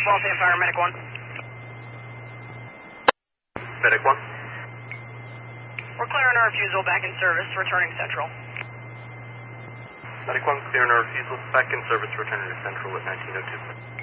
Waltham Fire, Medic 1. Medic 1. We're clearing our refusal, back in service, returning Central. Medic 1, clearing our refusal, back in service, returning to Central at 1902.